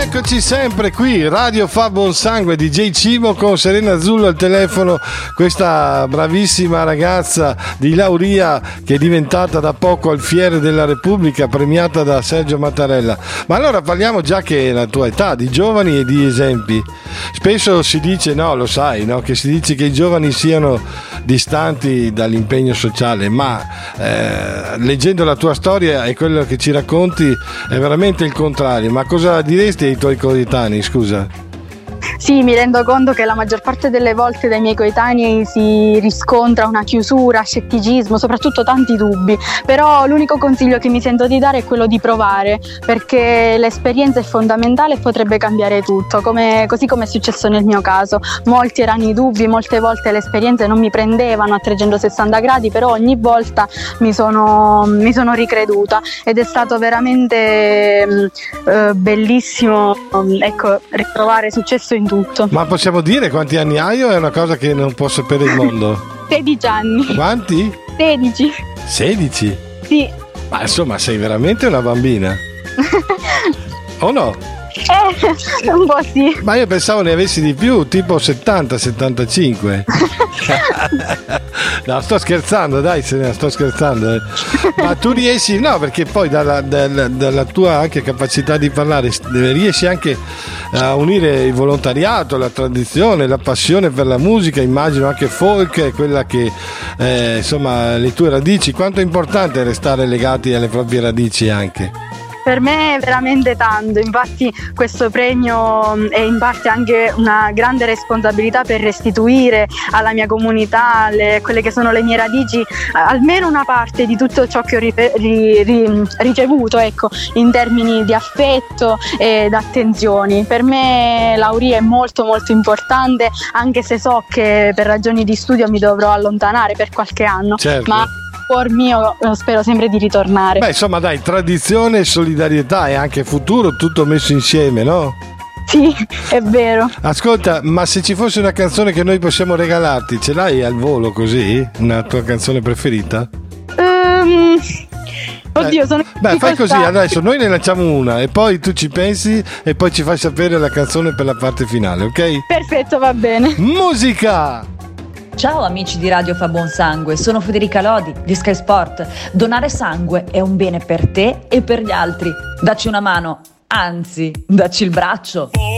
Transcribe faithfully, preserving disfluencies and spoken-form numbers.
Eccoci sempre qui, Radio Fa Buon Sangue, D J Cimo con Serena Azzullo al telefono, questa bravissima ragazza di Lauria che è diventata da poco alfiere della Repubblica, premiata da Sergio Mattarella. Ma allora parliamo, già che è la tua età, di giovani e di esempi. Spesso si dice, no, lo sai, no, che si dice che i giovani siano distanti dall'impegno sociale, ma eh, leggendo la tua storia e quello che ci racconti è veramente il contrario. Ma cosa diresti ai tuoi coetanei, scusa? Sì, mi rendo conto che la maggior parte delle volte dai miei coetanei si riscontra una chiusura, scetticismo, soprattutto tanti dubbi, però l'unico consiglio che mi sento di dare è quello di provare, perché l'esperienza è fondamentale e potrebbe cambiare tutto, come, così come è successo nel mio caso. Molti erano i dubbi, molte volte le esperienze non mi prendevano a trecentosessanta gradi, però ogni volta mi sono, mi sono ricreduta ed è stato veramente eh, bellissimo, ecco, ritrovare successo in tutto. Ma possiamo dire quanti anni hai o è una cosa che non può sapere il mondo? sedici anni. Quanti? sedici. sedici? Sì. Ma insomma sei veramente una bambina? O no? Eh, un po' sì. Ma io pensavo ne avessi di più, tipo settanta settantacinque. No, sto scherzando, dai, se ne sto scherzando. Eh. Ma tu riesci, no, perché poi dalla, dalla, dalla tua anche capacità di parlare riesci anche a unire il volontariato, la tradizione, la passione per la musica, immagino anche folk, quella che eh, insomma le tue radici. Quanto è importante restare legati alle proprie radici anche? Per me è veramente tanto, infatti questo premio è in parte anche una grande responsabilità per restituire alla mia comunità, le, quelle che sono le mie radici, almeno una parte di tutto ciò che ho ri, ri, ri, ricevuto, ecco, in termini di affetto ed attenzioni. Per me Lauria è molto molto importante, anche se so che per ragioni di studio mi dovrò allontanare per qualche anno. Certo. Ma cuor mio spero sempre di ritornare. Beh, insomma, dai, tradizione, solidarietà e anche futuro tutto messo insieme, no? Sì, è vero. Ascolta, ma se ci fosse una canzone che noi possiamo regalarti, ce l'hai al volo così? Una tua canzone preferita? Um, oddio, sono Beh, fai così, adesso noi ne lanciamo una e poi tu ci pensi e poi ci fai sapere la canzone per la parte finale, ok? Perfetto, va bene. Musica! Ciao amici di Radio Fa Buon Sangue, sono Federica Lodi di Sky Sport. Donare sangue è un bene per te e per gli altri. Dacci una mano, anzi, dacci il braccio.